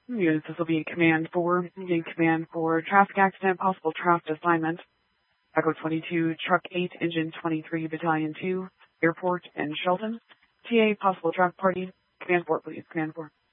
Units, this will be Command 4. Getting Command 4, traffic accident, possible traffic assignment. Echo 22, Truck 8, Engine 23, Battalion 2, Airport and Shelton. TA, possible traffic party. Command 4, please. Command 4.